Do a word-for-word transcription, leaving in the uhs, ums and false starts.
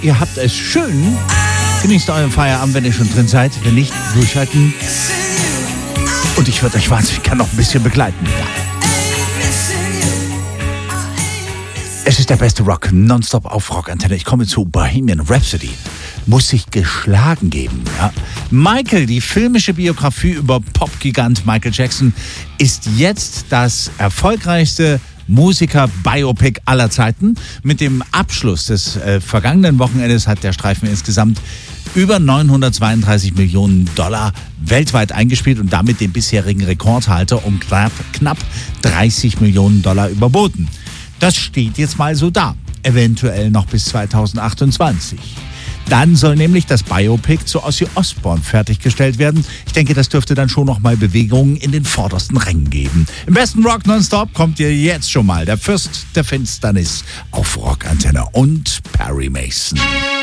ihr habt es schön. Genießt euren Feierabend, wenn ihr schon drin seid. Wenn nicht, durchhalten. Und ich würde euch wahnsinnig gerne noch ein bisschen begleiten. Ja. Es ist der beste Rock, nonstop auf Rockantenne. Ich komme zu Bohemian Rhapsody. Muss sich geschlagen geben. Ja. Michael, die filmische Biografie über Popgigant Michael Jackson, ist jetzt das erfolgreichste Musiker-Biopic aller Zeiten. Mit dem Abschluss des äh, vergangenen Wochenendes hat der Streifen insgesamt über neunhundertzweiunddreißig Millionen Dollar weltweit eingespielt und damit den bisherigen Rekordhalter um knapp, knapp dreißig Millionen Dollar überboten. Das steht jetzt mal so da. Eventuell noch bis zweitausendachtundzwanzig. Dann soll nämlich das Biopic zu Ozzy Osbourne fertiggestellt werden. Ich denke, das dürfte dann schon noch mal Bewegungen in den vordersten Rängen geben. Im besten Rock Nonstop kommt ihr jetzt schon mal der Fürst der Finsternis auf Rockantenne und Perry Mason.